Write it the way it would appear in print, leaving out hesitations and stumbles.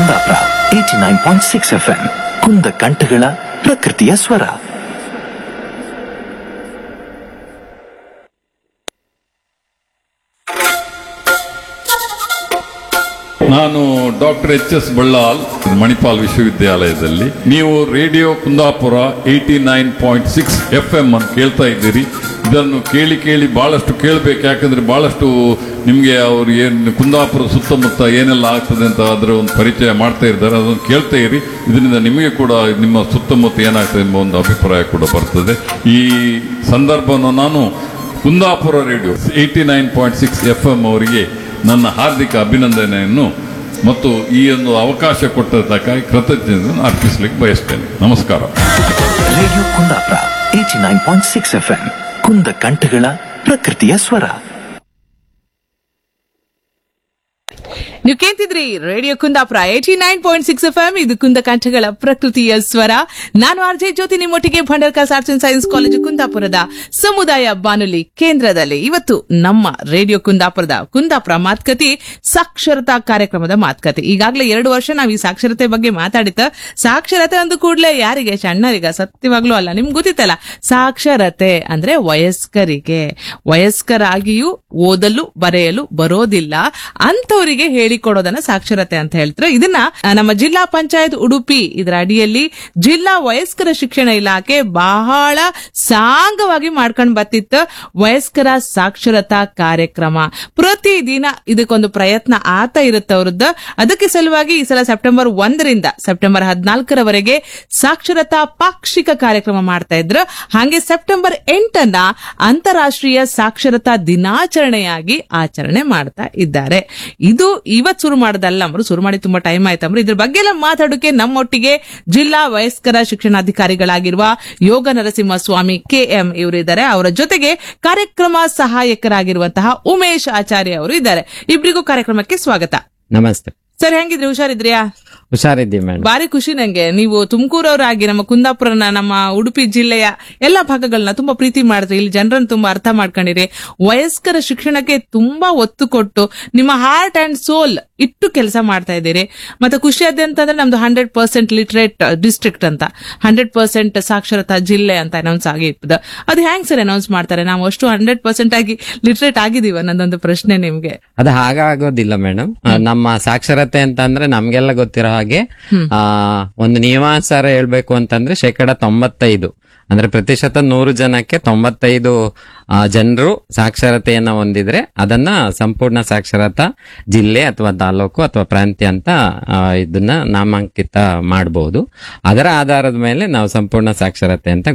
Kundapura 89.6 FM ಕುಂದ ಕಂಠಗಳ ಪ್ರಕೃತಿಯ ಸ್ವರ. ನಾನು ಡಾಕ್ಟರ್ ಎಚ್.ಎಸ್. ಬಳ್ಳಾಲ್, ಮಣಿಪಾಲ್ ವಿಶ್ವವಿದ್ಯಾಲಯದಲ್ಲಿ. ನೀವು ರೇಡಿಯೋ ಕುಂದಾಪುರ 89.6 FM ಅಂತ ಕೇಳ್ತಾ ಇದ್ದೀರಿ. ಇದನ್ನು ಕೇಳಿ ಕೇಳಿ ಬಹಳಷ್ಟು ಕೇಳಬೇಕು, ಯಾಕಂದ್ರೆ ಬಹಳಷ್ಟು ನಿಮಗೆ ಅವ್ರು ಏನು ಕುಂದಾಪುರ ಸುತ್ತಮುತ್ತ ಏನೆಲ್ಲ ಆಗ್ತದೆ ಅಂತ ಅದರ ಒಂದು ಪರಿಚಯ ಮಾಡ್ತಾ ಇದ್ದಾರೆ. ಅದನ್ನು ಕೇಳ್ತಾ ಇರಿ. ಇದರಿಂದ ನಿಮಗೆ ಕೂಡ ನಿಮ್ಮ ಸುತ್ತಮುತ್ತ ಏನಾಗ್ತದೆ ಎಂಬ ಒಂದು ಅಭಿಪ್ರಾಯ ಕೂಡ ಬರ್ತದೆ. ಈ ಸಂದರ್ಭವನ್ನು ನಾನು ಕುಂದಾಪುರ ರೇಡಿಯೋ 89.6 FM ಅವರಿಗೆ ನನ್ನ ಹಾರ್ದಿಕ ಅಭಿನಂದನೆಯನ್ನು ಮತ್ತು ಈ ಒಂದು ಅವಕಾಶ ಕೊಟ್ಟದ್ದಕ್ಕಾಗಿ ಕೃತಜ್ಞತೆಯನ್ನು ಅರ್ಪಿಸಲಿಕ್ಕೆ ಬಯಸ್ತೇನೆ. ನಮಸ್ಕಾರ. ರೇಡಿಯೋ ಕುಂದಾಪುರ 89.6 FM ಕುಂದ ಕಂಠಗಳ ಪ್ರಕೃತಿಯ ಸ್ವರ. ನೀವು ಕೇಳ್ತಿದ್ರಿ ರೇಡಿಯೋ ಕುಂದಾಪುರ 89.6 FM. ಇದು ಕುಂದ ಕಂಠಗಳ ಪ್ರಕೃತಿಯ ಸ್ವರ. ನಾನು RJ Jyothi, ನಿಮ್ಮೊಟ್ಟಿಗೆ Bhandarkar's arts and science college ಕುಂದಾಪುರದ ಸಮುದಾಯ ಬಾನುಲಿ ಕೇಂದ್ರದಲ್ಲಿ. ಇವತ್ತು ನಮ್ಮ ರೇಡಿಯೋ ಕುಂದಾಪುರ ಮಾತುಕತೆ ಸಾಕ್ಷರತಾ ಕಾರ್ಯಕ್ರಮದ ಮಾತುಕತೆ. ಈಗಾಗಲೇ 2 ವರ್ಷ ನಾವು ಈ ಸಾಕ್ಷರತೆ ಬಗ್ಗೆ ಮಾತಾಡಿದ. ಸಾಕ್ಷರತೆ ಅಂದ ಕೂಡಲೇ ಯಾರಿಗೆ? ಸಣ್ಣರಿಗೆ. ಸತ್ಯವಾಗ್ಲೂ ಅಲ್ಲ, ನಿಮ್ಗೆ ಗೊತ್ತಿತ್ತಲ್ಲ, ಸಾಕ್ಷರತೆ ಅಂದ್ರೆ ವಯಸ್ಕರಾಗಿಯೂ ಓದಲು ಬರೆಯಲು ಬರೋದಿಲ್ಲ ಅಂತವರಿಗೆ ಹೇಳಿಕೊಡೋದನ್ನ ಸಾಕ್ಷರತೆ ಅಂತ ಹೇಳ್ತಾರೆ. ಇದನ್ನ ನಮ್ಮ ಜಿಲ್ಲಾ ಪಂಚಾಯತ್ ಉಡುಪಿ ಇದರ ಅಡಿಯಲ್ಲಿ ಜಿಲ್ಲಾ ವಯಸ್ಕರ ಶಿಕ್ಷಣ ಇಲಾಖೆ ಬಹಳ ಸಾಂಗವಾಗಿ ಮಾಡ್ಕೊಂಡು ಬರ್ತಿತ್ತು. ವಯಸ್ಕರ ಸಾಕ್ಷರತಾ ಕಾರ್ಯಕ್ರಮ ಪ್ರತಿದಿನ ಇದಕ್ಕೊಂದು ಪ್ರಯತ್ನ ಆತ ಇರುತ್ತೆ ಅವ್ರದ್ದು. ಅದಕ್ಕೆ ಸಲುವಾಗಿ ಈ ಸಲ ಸೆಪ್ಟೆಂಬರ್ 1ರಿಂದ ಸೆಪ್ಟೆಂಬರ್ 14ರವರೆಗೆ ಸಾಕ್ಷರತಾ ಪಾಕ್ಷಿಕ ಕಾರ್ಯಕ್ರಮ ಮಾಡ್ತಾ ಇದ್ರು. ಹಾಗೆ ಸೆಪ್ಟೆಂಬರ್ 8ನ್ನ ಅಂತಾರಾಷ್ಟ್ರೀಯ ಸಾಕ್ಷರತಾ ದಿನಾಚರಣೆಯಾಗಿ ಆಚರಣೆ ಮಾಡ್ತಾ ಇದ್ದಾರೆ. ಇದು ಇವತ್ತು ಶುರು ಮಾಡೋದಲ್ಲ, ಶುರು ಮಾಡಿ ತುಂಬಾ ಟೈಮ್ ಆಯ್ತಂಬ್ರು. ಇದ್ರ ಬಗ್ಗೆ ಎಲ್ಲ ಮಾತಾಡೋಕೆ ನಮ್ಮೊಟ್ಟಿಗೆ ಜಿಲ್ಲಾ ವಯಸ್ಕರ ಶಿಕ್ಷಣಾಧಿಕಾರಿಗಳಾಗಿರುವ ಯೋಗ ನರಸಿಂಹಸ್ವಾಮಿ KM ಇವರು ಇದ್ದಾರೆ. ಅವರ ಜೊತೆಗೆ ಕಾರ್ಯಕ್ರಮ ಸಹಾಯಕರಾಗಿರುವಂತಹ ಉಮೇಶ್ ಆಚಾರ್ಯ ಅವರು ಇದ್ದಾರೆ. ಇಬ್ಬರಿಗೂ ಕಾರ್ಯಕ್ರಮಕ್ಕೆ ಸ್ವಾಗತ. ನಮಸ್ತೆ ಸರ್, ಹೆಂಗಿದ್ರಿ? ಹುಷಾರಿದ್ರಿಯಾ? ಹುಷಾರಿದ್ದೀವಿ ಮೇಡಮ್. ಬಾರಿ ಖುಷಿ ನಂಗೆ. ನೀವು ತುಮಕೂರವರಾಗಿ ನಮ್ಮ ಕುಂದಾಪುರನ, ನಮ್ಮ ಉಡುಪಿ ಜಿಲ್ಲೆಯ ಎಲ್ಲಾ ಭಾಗಗಳನ್ನ ತುಂಬಾ ಪ್ರೀತಿ ಮಾಡಿದ್ರಿ. ಇಲ್ಲಿ ಜನರನ್ನು ತುಂಬಾ ಅರ್ಥ ಮಾಡ್ಕೊಂಡಿರಿ. ವಯಸ್ಕರ ಶಿಕ್ಷಣಕ್ಕೆ ತುಂಬಾ ಒತ್ತು ಕೊಟ್ಟು ನಿಮ್ಮ ಹಾರ್ಟ್ ಅಂಡ್ ಸೋಲ್ ಇಟ್ಟು ಕೆಲಸ ಮಾಡ್ತಾ ಇದ್ದೀರಿ. ಮತ್ತೆ ಖುಷಿ ಆದ ಅಂತಂದ್ರೆ ನಮ್ದು 100% ಲಿಟ್ರೇಟ್ ಡಿಸ್ಟ್ರಿಕ್ಟ್ ಅಂತ, 100% ಸಾಕ್ಷರತಾ ಜಿಲ್ಲೆ ಅಂತ ಅನೌನ್ಸ್ ಆಗಿರ್ತದೆ. ಅದು ಹ್ಯಾಂಗ್ ಸರ್ ಅನೌನ್ಸ್ ಮಾಡ್ತಾರೆ? ನಾವು ಅಷ್ಟು 100% ಆಗಿ ಲಿಟ್ರೇಟ್ ಆಗಿದೀವ? ನನ್ನೊಂದು ಪ್ರಶ್ನೆ ನಿಮ್ಗೆ. ಅದು ಹಾಗಾಗೋದಿಲ್ಲ ಮೇಡಮ್. ನಮ್ಮ ಸಾಕ್ಷರತೆ ಅಂತ ಅಂದ್ರೆ ನಮ್ಗೆಲ್ಲ ಗೊತ್ತಿರೋ ಹಾಗೆ ಒಂದು ನಿಯಮಾನುಸಾರ ಹೇಳ್ಬೇಕು ಅಂತಂದ್ರೆ 95% ಅಂದ್ರೆ ಪ್ರತಿಶತ 100 ಜನಕ್ಕೆ 95 ಜನರು ಸಾಕ್ಷರತೆಯನ್ನ ಹೊಂದಿದ್ರೆ ಅದನ್ನ ಸಂಪೂರ್ಣ ಸಾಕ್ಷರತಾ ಜಿಲ್ಲೆ ಅಥವಾ ತಾಲೂಕು ಅಥವಾ ಪ್ರಾಂತ್ಯ ಅಂತ ಇದನ್ನ ನಾಮಾಂಕಿತ ಮಾಡಬಹುದು. ಅದರ ಆಧಾರದ ಮೇಲೆ ನಾವು ಸಂಪೂರ್ಣ ಸಾಕ್ಷರತೆ ಅಂತ